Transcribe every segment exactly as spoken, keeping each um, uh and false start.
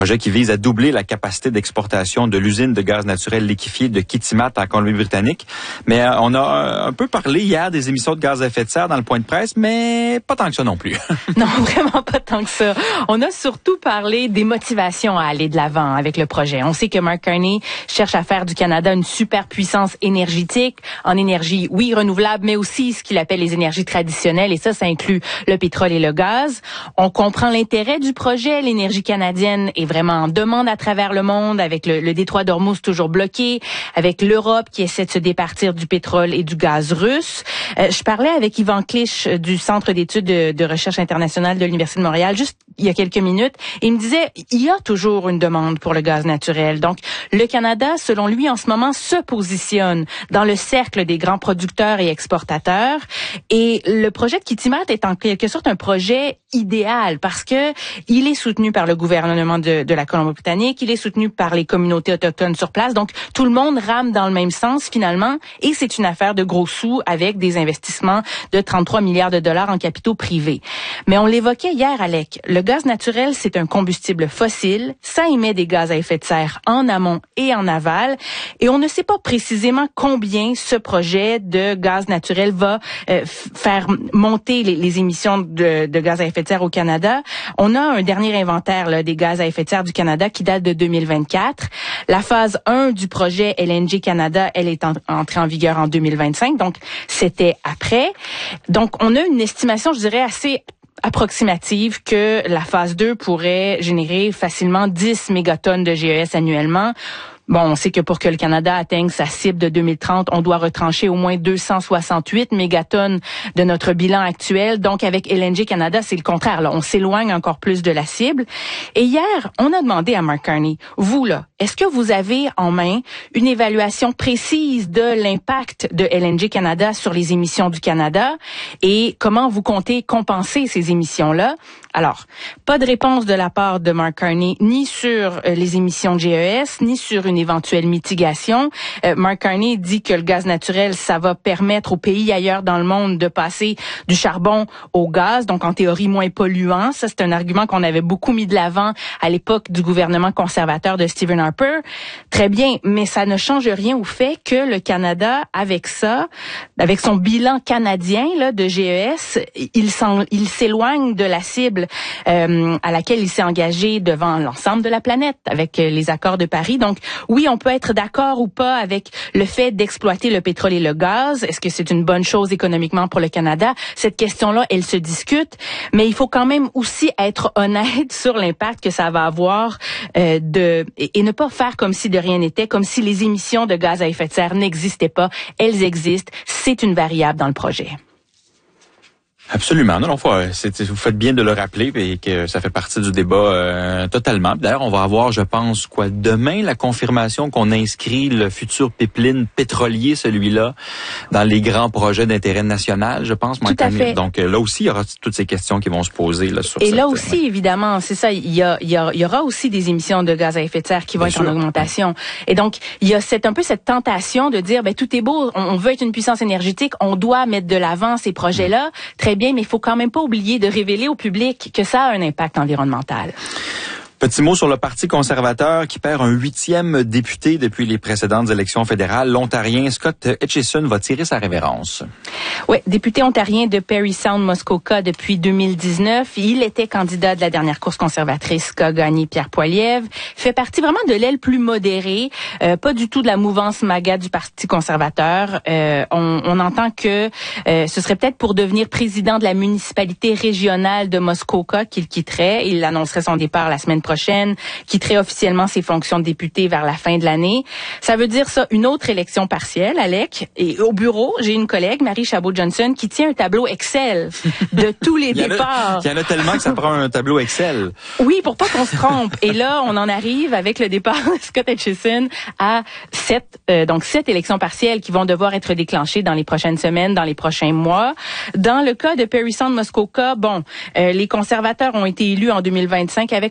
projet qui vise à doubler la capacité d'exportation de l'usine de gaz naturel liquéfié de Kitimat en Colombie-Britannique. Mais euh, on a un peu parlé hier des émissions de gaz à effet de serre dans le point de presse, mais pas tant que ça non plus. Non, vraiment pas tant que ça. On a surtout parlé des motivations à aller de l'avant avec le projet. On sait que Mark Carney cherche à faire du Canada une superpuissance énergétique, en énergie, oui, renouvelable, mais aussi ce qu'il appelle les énergies traditionnelles, et ça, ça inclut le pétrole et le gaz. On comprend l'intérêt du projet. L'énergie canadienne est vraiment en demande à travers le monde, avec le, le détroit d'Ormuz toujours bloqué, avec l'Europe qui essaie de se départir du pétrole et du gaz russe. Euh, je parlais avec Yvan Clich du Centre d'études de, de recherche internationale de l'Université de Montréal, juste il y a quelques minutes, et il me disait, il y a toujours une demande pour le gaz naturel. Donc, le Canada, selon lui, en ce moment, se positionne dans le cercle des grands producteurs et exportateurs. Et le projet de Kitimat est en quelque sorte un projet idéal parce que il est soutenu par le gouvernement de, de la Colombie-Britannique, il est soutenu par les communautés autochtones sur place. Donc, tout le monde rame dans le même sens, finalement, et c'est une affaire de gros sous avec des investissements de trente-trois milliards de dollars en capitaux privés. Mais on l'évoquait hier, Alec, le gaz naturel, c'est un combustible fossile, ça émet des gaz à effet de serre en amont et en aval, et on ne sait pas précisément combien ce projet de gaz naturel va euh, faire monter les, les émissions de, de gaz à effet de serre au Canada. On a un dernier inventaire là, des gaz à effet de serre du Canada qui date de deux mille vingt-quatre. La phase un du projet L N G Canada, elle est en, entrée en vigueur en deux mille vingt-cinq, donc c'était après. Donc on a une estimation, je dirais, assez approximative que la phase deux pourrait générer facilement dix mégatonnes de G E S annuellement. Bon, on sait que pour que le Canada atteigne sa cible de deux mille trente, on doit retrancher au moins deux cent soixante-huit mégatonnes de notre bilan actuel. Donc, avec L N G Canada, c'est le contraire. Là, on s'éloigne encore plus de la cible. Et hier, on a demandé à Mark Carney, vous là, est-ce que vous avez en main une évaluation précise de l'impact de L N G Canada sur les émissions du Canada et comment vous comptez compenser ces émissions-là? Alors, pas de réponse de la part de Mark Carney, ni sur euh, les émissions de G E S, ni sur une éventuelle mitigation. Euh, Mark Carney dit que le gaz naturel, ça va permettre aux pays ailleurs dans le monde de passer du charbon au gaz, donc en théorie moins polluant. Ça, c'est un argument qu'on avait beaucoup mis de l'avant à l'époque du gouvernement conservateur de Stephen Harper. Très bien, mais ça ne change rien au fait que le Canada, avec ça, avec son bilan canadien là, de G E S, il, s'en, il s'éloigne de la cible Euh, à laquelle il s'est engagé devant l'ensemble de la planète avec euh, les accords de Paris. Donc, oui, on peut être d'accord ou pas avec le fait d'exploiter le pétrole et le gaz. Est-ce que c'est une bonne chose économiquement pour le Canada? Cette question-là, elle se discute, mais il faut quand même aussi être honnête sur l'impact que ça va avoir euh, de et, et ne pas faire comme si de rien n'était, comme si les émissions de gaz à effet de serre n'existaient pas. Elles existent. C'est une variable dans le projet. Absolument. Non, non, faut, c'est, vous faites bien de le rappeler et que ça fait partie du débat euh, totalement. D'ailleurs, on va avoir, je pense, quoi, demain, la confirmation qu'on inscrit le futur pipeline pétrolier, celui-là, dans les grands projets d'intérêt national, je pense. Tout à fait. Donc là aussi, il y aura toutes ces questions qui vont se poser là sur. Et cette, là aussi, ouais. évidemment, c'est ça. Il y a, il y a, il y aura aussi des émissions de gaz à effet de serre qui vont bien être sûr. En augmentation. Et donc, il y a cette un peu cette tentation de dire, ben tout est beau, on, on veut être une puissance énergétique, on doit mettre de l'avant ces projets-là. Mmh. Très bien, mais il faut quand même pas oublier de révéler au public que ça a un impact environnemental. Petit mot sur le Parti conservateur qui perd un huitième député depuis les précédentes élections fédérales. L'Ontarien Scott Etchison va tirer sa révérence. Oui, député ontarien de Parry Sound Muskoka depuis deux mille dix-neuf. Il était candidat de la dernière course conservatrice qu'a gagné Pierre Poilievre. Fait partie vraiment de l'aile plus modérée, euh, pas du tout de la mouvance MAGA du Parti conservateur. Euh, on, on entend que euh, ce serait peut-être pour devenir président de la municipalité régionale de Muskoka qu'il quitterait. Il annoncerait son départ la semaine prochaine. prochaine, quitterait officiellement ses fonctions de député vers la fin de l'année. Ça veut dire ça, une autre élection partielle, Alec. Et au bureau, j'ai une collègue, Marie Chabot-Johnson, qui tient un tableau Excel de tous les il y départs. A, il y en a tellement que ça prend un tableau Excel. Oui, pour pas qu'on se trompe. Et là, on en arrive avec le départ de Scott Etchison à sept, euh, donc sept élections partielles qui vont devoir être déclenchées dans les prochaines semaines, dans les prochains mois. Dans le cas de Parry Sound Muskoka, bon, euh, les conservateurs ont été élus en deux mille vingt-cinq avec quand même cinquante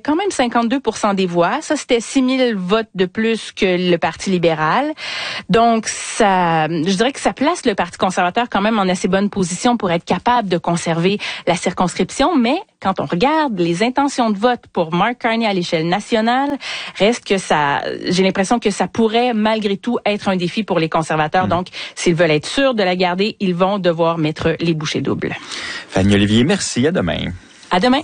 cinquante-deux pour cent des voix. Ça, c'était six mille votes de plus que le Parti libéral. Donc, ça, je dirais que ça place le Parti conservateur quand même en assez bonne position pour être capable de conserver la circonscription. Mais quand on regarde les intentions de vote pour Mark Carney à l'échelle nationale, reste que ça, j'ai l'impression que ça pourrait malgré tout être un défi pour les conservateurs. Mmh. Donc, s'ils veulent être sûrs de la garder, ils vont devoir mettre les bouchées doubles. Fanny Olivier, merci. À demain. À demain.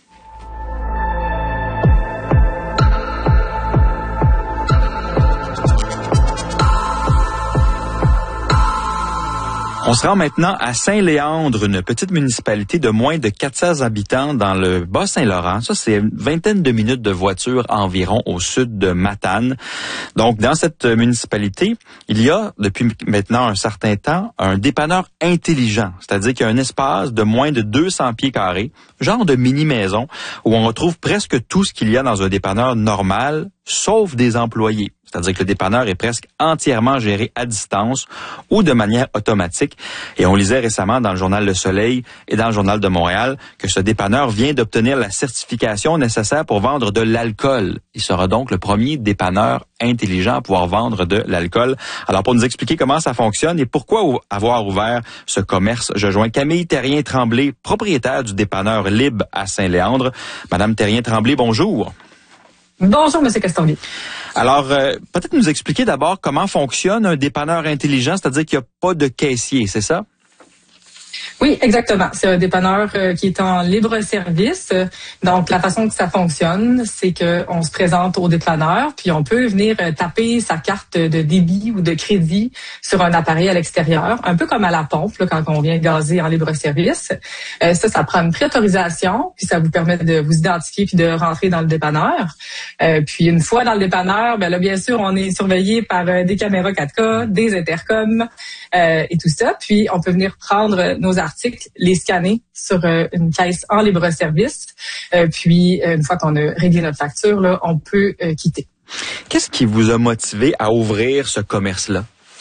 On se rend maintenant à Saint-Léandre, une petite municipalité de moins de quatre cents habitants dans le Bas-Saint-Laurent. Ça, c'est une vingtaine de minutes de voiture environ au sud de Matane. Donc, dans cette municipalité, il y a, depuis maintenant un certain temps, un dépanneur intelligent. C'est-à-dire qu'il y a un espace de moins de deux cents pieds carrés, genre de mini-maison, où on retrouve presque tout ce qu'il y a dans un dépanneur normal, sauf des employés. C'est-à-dire que le dépanneur est presque entièrement géré à distance ou de manière automatique. Et on lisait récemment dans le journal Le Soleil et dans le journal de Montréal que ce dépanneur vient d'obtenir la certification nécessaire pour vendre de l'alcool. Il sera donc le premier dépanneur intelligent à pouvoir vendre de l'alcool. Alors, pour nous expliquer comment ça fonctionne et pourquoi avoir ouvert ce commerce, je joins Camille Terrien-Tremblay, propriétaire du dépanneur Libre à Saint-Léandre. Madame Terrien-Tremblay, bonjour. Bonjour, Monsieur Castonguay. Alors, euh, peut-être nous expliquer d'abord comment fonctionne un dépanneur intelligent, c'est-à-dire qu'il n'y a pas de caissier, c'est ça? Oui, exactement. C'est un dépanneur euh, qui est en libre service. Donc, la façon que ça fonctionne, c'est que on se présente au dépanneur, puis on peut venir euh, taper sa carte de débit ou de crédit sur un appareil à l'extérieur, un peu comme à la pompe là, quand on vient gazer en libre service. Euh, ça, ça prend une préautorisation, puis ça vous permet de vous identifier puis de rentrer dans le dépanneur. Euh, puis une fois dans le dépanneur, ben là, bien sûr, on est surveillé par euh, des caméras quatre K, des intercoms euh, et tout ça. Puis on peut venir prendre nos articles, les scanner sur euh, une caisse en libre-service. Euh, puis, euh, une fois qu'on a réglé notre facture, là, on peut euh, quitter. Qu'est-ce qui vous a motivé à ouvrir ce commerce-là?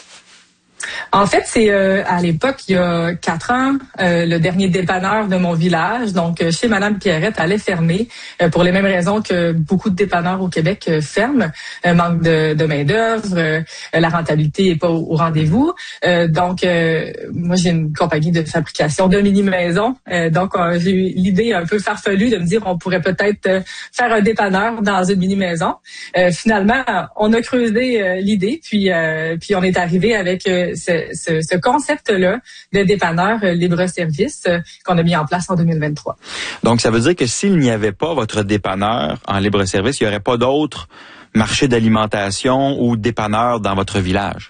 En fait, c'est euh, à l'époque, il y a quatre ans, euh, le dernier dépanneur de mon village, donc euh, chez Madame Pierrette, allait fermer euh, pour les mêmes raisons que beaucoup de dépanneurs au Québec euh, ferment. Euh, manque de, de main-d'œuvre, euh, la rentabilité est pas au, au rendez-vous. Euh, donc, euh, moi, j'ai une compagnie de fabrication de mini-maisons. Euh, donc, euh, j'ai eu l'idée un peu farfelue de me dire on pourrait peut-être euh, faire un dépanneur dans une mini-maison. Euh, finalement, on a creusé euh, l'idée, puis euh, puis on est arrivé avec euh, Ce, ce, ce concept-là de dépanneur euh, libre-service euh, qu'on a mis en place en deux mille vingt-trois. Donc, ça veut dire que s'il n'y avait pas votre dépanneur en libre-service, il n'y aurait pas d'autres marchés d'alimentation ou dépanneurs dans votre village?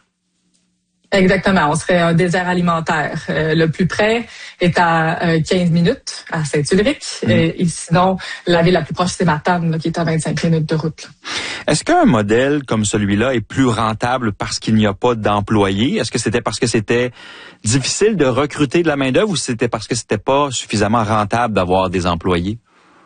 Exactement, on serait un désert alimentaire. Euh, le plus près est à euh, quinze minutes, à Saint-Ulrich. Mmh. Et, et sinon, la ville la plus proche, c'est Matane, là, qui est à vingt-cinq minutes de route. Là. Est-ce qu'un modèle comme celui-là est plus rentable parce qu'il n'y a pas d'employés? Est-ce que c'était parce que c'était difficile de recruter de la main-d'œuvre ou c'était parce que c'était pas suffisamment rentable d'avoir des employés?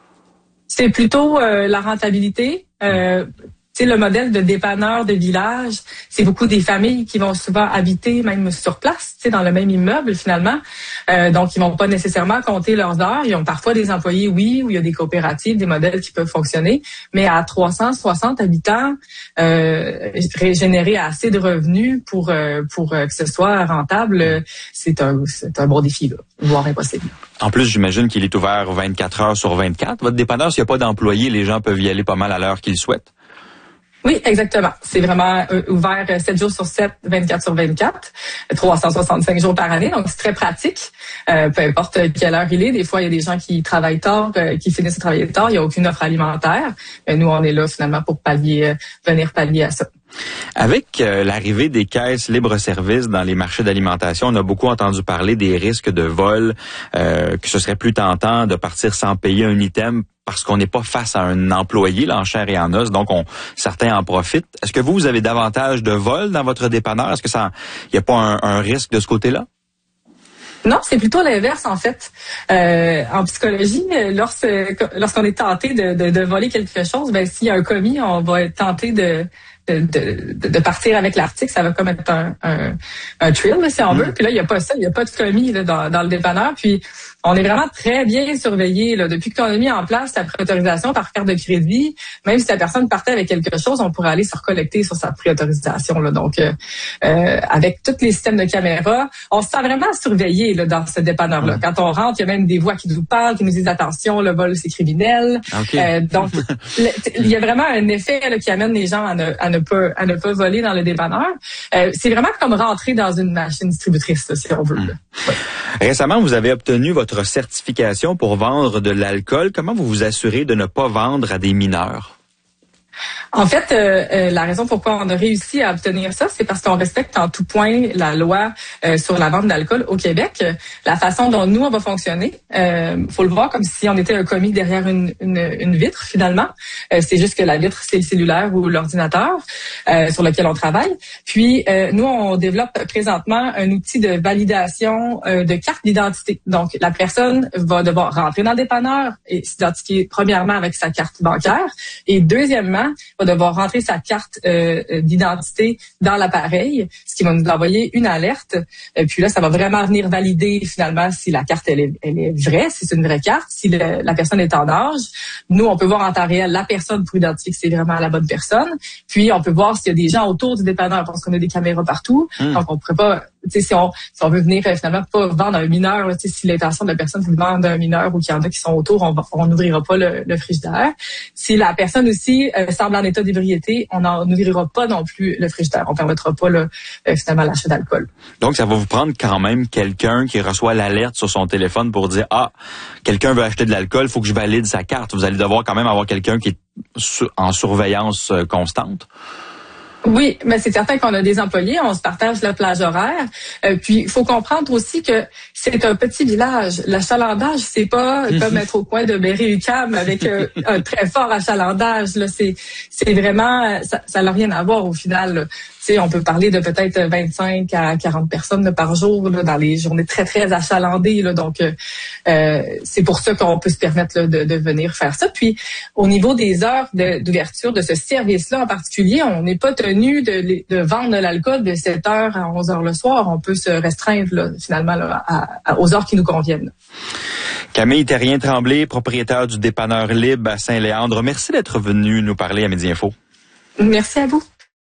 C'est plutôt euh, la rentabilité. Euh, Tu sais, le modèle de dépanneur de village, c'est beaucoup des familles qui vont souvent habiter même sur place, tu sais, dans le même immeuble finalement. Euh, donc, ils vont pas nécessairement compter leurs heures. Ils ont parfois des employés, oui, où il y a des coopératives, des modèles qui peuvent fonctionner. Mais à trois cent soixante habitants, euh, générer assez de revenus pour euh, pour euh, que ce soit rentable, c'est un c'est un bon défi, là, voire impossible. En plus, j'imagine qu'il est ouvert vingt-quatre heures sur vingt-quatre. Votre dépanneur, s'il n'y a pas d'employés, les gens peuvent y aller pas mal à l'heure qu'ils souhaitent. Oui, exactement. C'est vraiment euh, ouvert sept jours sur sept, vingt-quatre sur vingt-quatre, trois cent soixante-cinq jours par année. Donc, c'est très pratique. Euh, peu importe quelle heure il est. Des fois, il y a des gens qui travaillent tard, euh, qui finissent de travailler tard. Il n'y a aucune offre alimentaire. Mais nous, on est là finalement pour pallier, euh, venir pallier à ça. Avec euh, l'arrivée des caisses libre-service dans les marchés d'alimentation, on a beaucoup entendu parler des risques de vol, euh, que ce serait plus tentant de partir sans payer un item parce qu'on n'est pas face à un employé là, en chair et en os, donc on, certains en profitent. Est-ce que vous, vous avez davantage de vol dans votre dépanneur? Est-ce que ça, il n'y a pas un, un risque de ce côté-là? Non, c'est plutôt l'inverse en fait. Euh, en psychologie, lorsque, lorsqu'on est tenté de, de, de voler quelque chose, ben s'il y a un commis, on va être tenté de de, de, de partir avec l'article, ça va comme être un, un, un thrill, si on veut. Mmh. Puis là, il n'y a pas ça, il n'y a pas de commis là, dans, dans le dépanneur. Puis on est vraiment très bien surveillé. Là. Depuis qu'on a mis en place la préautorisation par carte de crédit, même si la personne partait avec quelque chose, on pourrait aller se recollecter sur sa préautorisation. Là. Donc, euh, euh, avec tous les systèmes de caméra, on se sent vraiment surveillé là, dans ce dépanneur-là. Mmh. Quand on rentre, il y a même des voix qui nous parlent, qui nous disent « Attention, le vol, c'est criminel. Okay. » euh, Donc, il y a vraiment un effet là, qui amène les gens à ne, à ne pas à ne pas voler dans le dépanneur. Euh, c'est vraiment comme rentrer dans une machine distributrice, là, si on veut. Mmh. Ouais. Récemment, vous avez obtenu votre certification pour vendre de l'alcool. Comment vous vous assurez de ne pas vendre à des mineurs? En fait, euh, euh, la raison pourquoi on a réussi à obtenir ça, c'est parce qu'on respecte en tout point la loi euh, sur la vente d'alcool au Québec. La façon dont nous, on va fonctionner, euh, faut le voir comme si on était un commis derrière une, une, une vitre, finalement. Euh, c'est juste que la vitre, c'est le cellulaire ou l'ordinateur euh, sur lequel on travaille. Puis, euh, nous, on développe présentement un outil de validation euh, de carte d'identité. Donc, la personne va devoir rentrer dans le dépanneur et s'identifier premièrement avec sa carte bancaire et deuxièmement, va devoir rentrer sa carte euh, d'identité dans l'appareil, ce qui va nous envoyer une alerte. Et puis là, ça va vraiment venir valider finalement si la carte elle est, elle est vraie, si c'est une vraie carte, si le, la personne est en âge. Nous, on peut voir en temps réel la personne pour identifier que c'est vraiment la bonne personne. Puis, on peut voir s'il y a des gens autour du dépanneur parce qu'on a des caméras partout. Mmh. Donc, on pourrait pas, tu sais, si on, si on veut venir finalement pas vendre à un mineur, tu sais, si l'intention de la personne c'est de vendre à un mineur ou qu'il y en a qui sont autour, on n'ouvrira pas le, le frigidaire. Si la personne aussi euh, semble en état d'ébriété, on n'ouvrira pas non plus le frigidaire. On ne permettra pas le, euh, finalement l'achat d'alcool. Donc, ça va vous prendre quand même quelqu'un qui reçoit l'alerte sur son téléphone pour dire « Ah, quelqu'un veut acheter de l'alcool, il faut que je valide sa carte. » Vous allez devoir quand même avoir quelqu'un qui est sur, en surveillance euh, constante. Oui, mais c'est certain qu'on a des employés, on se partage la plage horaire. Euh, puis, il faut comprendre aussi que c'est un petit village. L'achalandage, c'est pas comme être au coin de Berry-UQAM avec euh, un très fort achalandage. Là, c'est, c'est vraiment, ça, ça n'a rien à voir au final. Là. On peut parler de peut-être vingt-cinq à quarante personnes là, par jour là, dans les journées très, très achalandées. Là, donc, euh, c'est pour ça qu'on peut se permettre là, de, de venir faire ça. Puis, au niveau des heures de, d'ouverture de ce service-là en particulier, on n'est pas tenu de, de vendre de l'alcool de sept heures à onze heures le soir. On peut se restreindre là, finalement là, à, à, aux heures qui nous conviennent. Camille Terrien-Tremblay, propriétaire du dépanneur Libre à Saint-Léandre. Merci d'être venu nous parler à Midi Info. Merci à vous.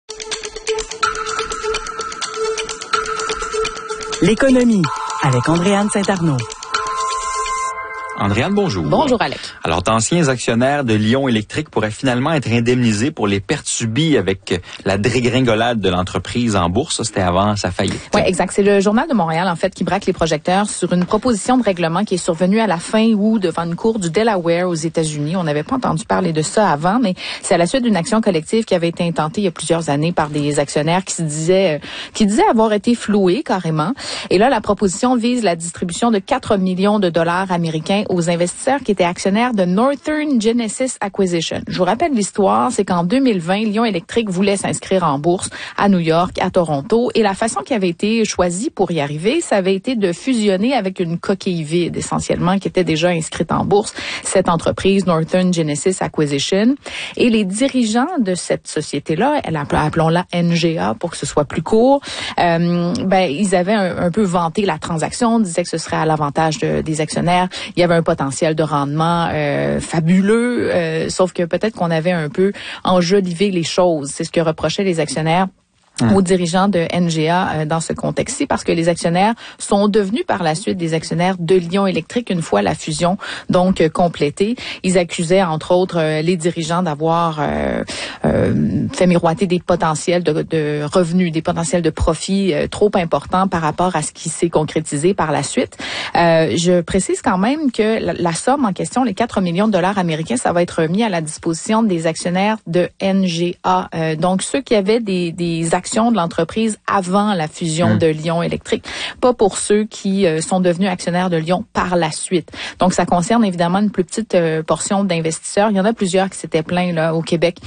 L'économie avec Andréane Saint-Arnaud. Andréane, bonjour. Bonjour, Alec. Alors, d'anciens actionnaires de Lion Électrique pourraient finalement être indemnisés pour les pertes subies avec la dégringolade de l'entreprise en bourse. Ça, c'était avant sa faillite. Oui, exact. C'est le Journal de Montréal, en fait, qui braque les projecteurs sur une proposition de règlement qui est survenue à la fin août devant une cour du Delaware aux États-Unis. On n'avait pas entendu parler de ça avant, mais c'est à la suite d'une action collective qui avait été intentée il y a plusieurs années par des actionnaires qui se disaient, qui disaient avoir été floués carrément. Et là, la proposition vise la distribution de quatre millions de dollars américains aux investisseurs qui étaient actionnaires de Northern Genesis Acquisition. Je vous rappelle l'histoire, c'est qu'en deux mille vingt, Lion Électrique voulait s'inscrire en bourse à New York, à Toronto, et la façon qui avait été choisie pour y arriver, ça avait été de fusionner avec une coquille vide, essentiellement, qui était déjà inscrite en bourse, cette entreprise Northern Genesis Acquisition. Et les dirigeants de cette société-là, appelons-la N G A pour que ce soit plus court, euh, ben, ils avaient un, un peu vanté la transaction, disaient que ce serait à l'avantage de, des actionnaires. Il y avait un potentiel de rendement euh, fabuleux, euh, sauf que peut-être qu'on avait un peu enjolivé les choses. C'est ce que reprochaient les actionnaires aux dirigeants de N G A euh, dans ce contexte-ci, parce que les actionnaires sont devenus par la suite des actionnaires de Lion Électrique une fois la fusion donc euh, complétée. Ils accusaient entre autres euh, les dirigeants d'avoir euh, euh, fait miroiter des potentiels de, de revenus, des potentiels de profits euh, trop importants par rapport à ce qui s'est concrétisé par la suite. Euh, je précise quand même que la, la somme en question, les quatre millions de dollars américains, ça va être mis à la disposition des actionnaires de N G A. Euh, donc ceux qui avaient des, des actions de l'entreprise avant la fusion mmh. de Lion Électrique, pas pour ceux qui euh, sont devenus actionnaires de Lion par la suite. Donc, ça concerne évidemment une plus petite euh, portion d'investisseurs. Il y en a plusieurs qui s'étaient plaints là au Québec euh,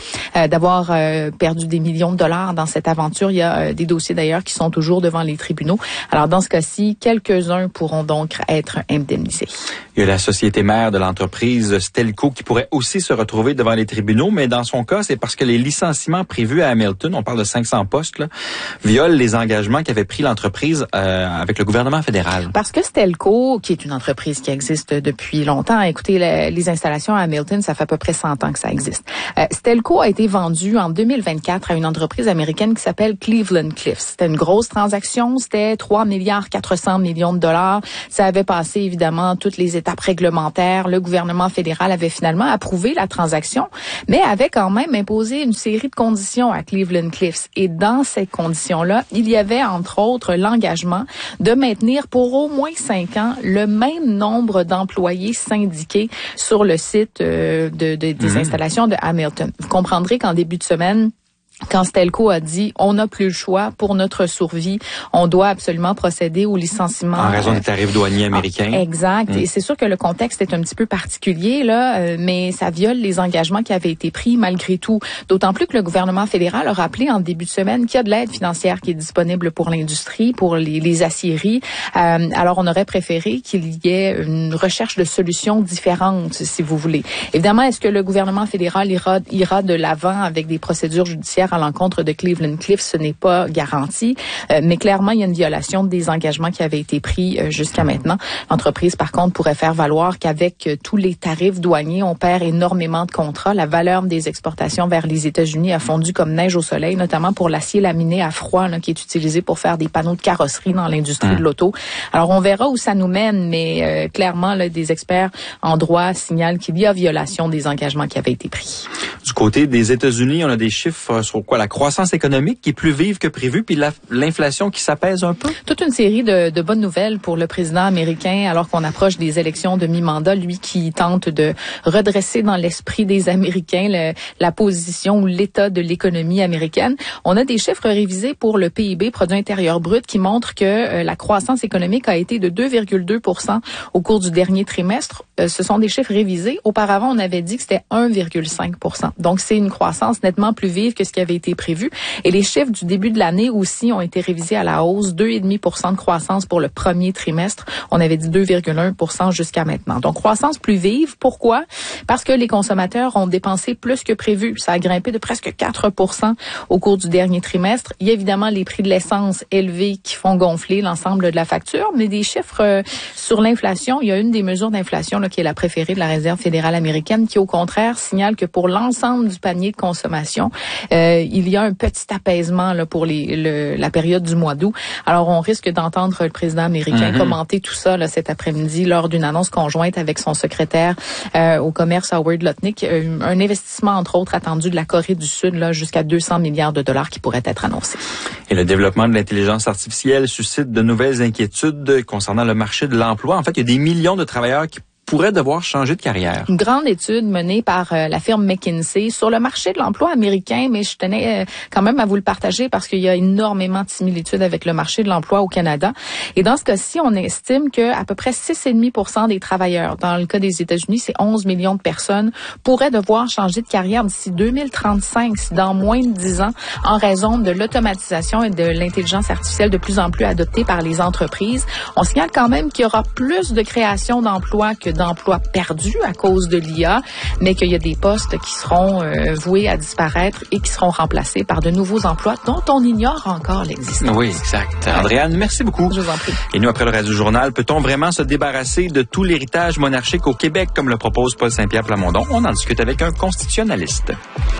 euh, d'avoir euh, perdu des millions de dollars dans cette aventure. Il y a euh, des dossiers d'ailleurs qui sont toujours devant les tribunaux. Alors dans ce cas-ci, quelques-uns pourront donc être indemnisés. Il y a la société mère de l'entreprise Stelco qui pourrait aussi se retrouver devant les tribunaux, mais dans son cas, c'est parce que les licenciements prévus à Hamilton, on parle de cinq cents postes, là, violent les engagements qu'avait pris l'entreprise euh, avec le gouvernement fédéral. Parce que Stelco, qui est une entreprise qui existe depuis longtemps, écoutez, les, les installations à Hamilton, ça fait à peu près cent ans que ça existe. Euh, Stelco a été vendu en deux mille vingt-quatre à une entreprise américaine qui s'appelle Cleveland Cliffs. C'était une grosse transaction, c'était trois milliards quatre cents millions de dollars. Ça avait passé évidemment toutes les étapes réglementaires. Le gouvernement fédéral avait finalement approuvé la transaction, mais avait quand même imposé une série de conditions à Cleveland Cliffs. Et dans ces conditions-là, il y avait entre autres l'engagement de maintenir pour au moins cinq ans le même nombre d'employés syndiqués sur le site euh, de, de, des mmh. installations de Hamilton. Vous comprendrez qu'en début de semaine, quand Stelco a dit on n'a plus le choix pour notre survie, on doit absolument procéder au licenciement. En raison des tarifs douaniers américains. Ah, exact. Mm. Et c'est sûr que le contexte est un petit peu particulier, là, euh, mais ça viole les engagements qui avaient été pris malgré tout. D'autant plus que le gouvernement fédéral a rappelé en début de semaine qu'il y a de l'aide financière qui est disponible pour l'industrie, pour les, les aciéries. Euh, alors, on aurait préféré qu'il y ait une recherche de solutions différentes, si vous voulez. Évidemment, est-ce que le gouvernement fédéral ira, ira de l'avant avec des procédures judiciaires à l'encontre de Cleveland Cliffs, ce n'est pas garanti, euh, mais clairement, il y a une violation des engagements qui avaient été pris euh, jusqu'à maintenant. L'entreprise, par contre, pourrait faire valoir qu'avec euh, tous les tarifs douaniers, on perd énormément de contrats. La valeur des exportations vers les États-Unis a fondu comme neige au soleil, notamment pour l'acier laminé à froid là, qui est utilisé pour faire des panneaux de carrosserie dans l'industrie mmh. de l'auto. Alors, on verra où ça nous mène, mais euh, clairement, là, des experts en droit signalent qu'il y a violation des engagements qui avaient été pris. Du côté des États-Unis, on a des chiffres sur quoi? La croissance économique qui est plus vive que prévu, puis la, l'inflation qui s'apaise un peu? Toute une série de, de bonnes nouvelles pour le président américain, alors qu'on approche des élections de mi-mandat, lui qui tente de redresser dans l'esprit des Américains le, la position ou l'état de l'économie américaine. On a des chiffres révisés pour le P I B, produit intérieur brut, qui montrent que euh, la croissance économique a été de deux virgule deux pour cent au cours du dernier trimestre. Euh, ce sont des chiffres révisés. Auparavant, on avait dit que c'était un virgule cinq pour cent. Donc, c'est une croissance nettement plus vive que ce qui avait été prévu. Et les chiffres du début de l'année aussi ont été révisés à la hausse. deux virgule cinq pour cent de croissance pour le premier trimestre. On avait dit deux virgule un pour cent jusqu'à maintenant. Donc, croissance plus vive. Pourquoi? Parce que les consommateurs ont dépensé plus que prévu. Ça a grimpé de presque quatre pour cent au cours du dernier trimestre. Il y a évidemment les prix de l'essence élevés qui font gonfler l'ensemble de la facture, mais des chiffres euh, sur l'inflation. Il y a une des mesures d'inflation là, qui est la préférée de la Réserve fédérale américaine qui, au contraire, signale que pour l'ensemble du panier de consommation, euh, il y a un petit apaisement là, pour les, le, la période du mois d'août. Alors, on risque d'entendre le président américain mm-hmm. commenter tout ça là, cet après-midi lors d'une annonce conjointe avec son secrétaire euh, au commerce, Howard Lutnick. Euh, un investissement, entre autres, attendu de la Corée du Sud là, jusqu'à deux cents milliards de dollars qui pourrait être annoncé. Et le développement de l'intelligence artificielle suscite de nouvelles inquiétudes concernant le marché de l'emploi. En fait, il y a des millions de travailleurs qui pourrait devoir changer de carrière. Une grande étude menée par euh, la firme McKinsey sur le marché de l'emploi américain, mais je tenais euh, quand même à vous le partager parce qu'il y a énormément de similitudes avec le marché de l'emploi au Canada. Et dans ce cas-ci, on estime que à peu près six virgule cinq pour cent des travailleurs, dans le cas des États-Unis, c'est onze millions de personnes, pourraient devoir changer de carrière d'ici deux mille trente-cinq, dans moins de dix ans, en raison de l'automatisation et de l'intelligence artificielle de plus en plus adoptée par les entreprises. On signale quand même qu'il y aura plus de création d'emplois que d'emplois perdus à cause de l'I A, mais qu'il y a des postes qui seront euh, voués à disparaître et qui seront remplacés par de nouveaux emplois dont on ignore encore l'existence. Oui, exact. Andréane, merci beaucoup. Je vous en prie. Et nous, après le Radio Journal, peut-on vraiment se débarrasser de tout l'héritage monarchique au Québec, comme le propose Paul Saint-Pierre Plamondon? On en discute avec un constitutionnaliste.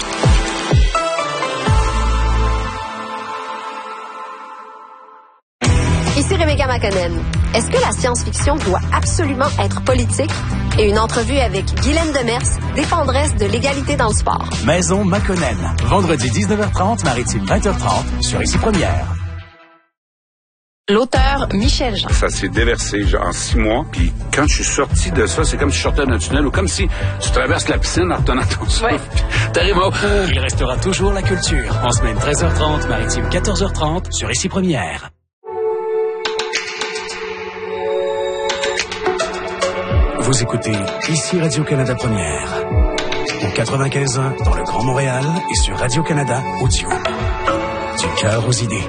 Ici Rebecca McConnell. Est-ce que la science-fiction doit absolument être politique? Et une entrevue avec Guylaine Demers, défendresse de l'égalité dans le sport. Maison McConnell. Vendredi dix-neuf heures trente, maritime vingt heures trente, sur Ici Première. L'auteur Michel Jean. Ça s'est déversé en six mois. Puis quand je suis sorti de ça, c'est comme si je sortais d'un tunnel ou comme si tu traverses la piscine en retenant ton souffle. Ouais. T'arrives au... Il restera toujours la culture. En semaine treize heures trente, maritime quatorze heures trente, sur Ici Première. Vous écoutez Ici Radio-Canada Première. au quatre-vingt-quinze ans dans le Grand Montréal et sur Radio-Canada Audio. Du cœur aux idées.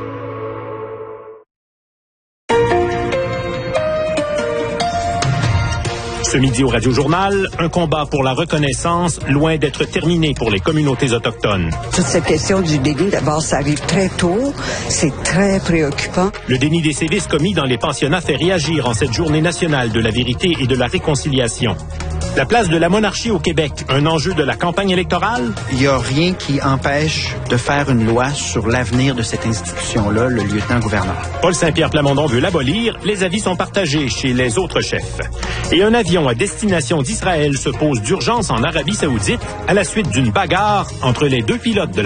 Ce midi au Radio-Journal, un combat pour la reconnaissance loin d'être terminé pour les communautés autochtones. Toute cette question du déni, d'abord, ça arrive très tôt. C'est très préoccupant. Le déni des sévices commis dans les pensionnats fait réagir en cette journée nationale de la vérité et de la réconciliation. La place de la monarchie au Québec, un enjeu de la campagne électorale? Il n'y a rien qui empêche de faire une loi sur l'avenir de cette institution-là, le lieutenant-gouverneur. Paul Saint-Pierre Plamondon veut l'abolir. Les avis sont partagés chez les autres chefs. Et un avion à destination d'Israël se pose d'urgence en Arabie Saoudite à la suite d'une bagarre entre les deux pilotes de la